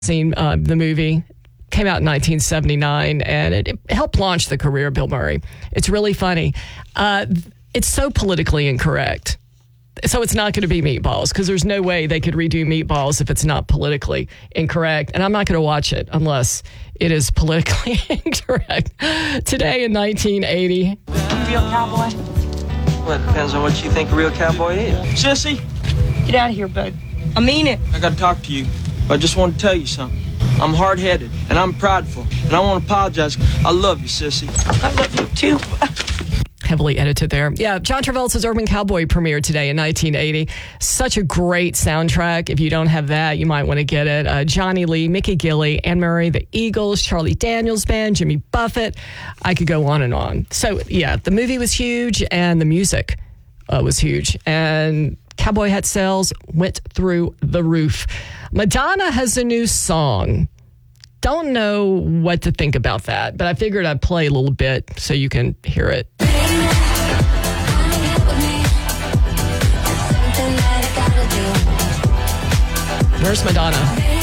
Seen the movie. Came out in 1979, and it helped launch the career of Bill Murray. It's really funny. It's so politically incorrect. So it's not going to be Meatballs, because there's no way they could redo Meatballs if it's not politically incorrect. And I'm not going to watch it unless it is politically incorrect. Today in 1980. Real cowboy? Well, it depends on what you think a real cowboy is. Sissy? Get out of here, bud. I mean it. I got to talk to you. I just want to tell you something. I'm hard-headed, and I'm prideful, and I want to apologize. I love you, Sissy. I love you, too. Heavily edited there. Yeah, John Travolta's Urban Cowboy premiered today in 1980. Such a great soundtrack. If you don't have that, you might want to get it. Johnny Lee, Mickey Gilley, Anne Murray, the Eagles, Charlie Daniels Band, Jimmy Buffett. I could go on and on. So, yeah, the movie was huge, and the music was huge. And cowboy hat sales went through the roof. Madonna has a new song. Don't know what to think about that, but I figured I'd play a little bit so you can hear it. Where's Madonna?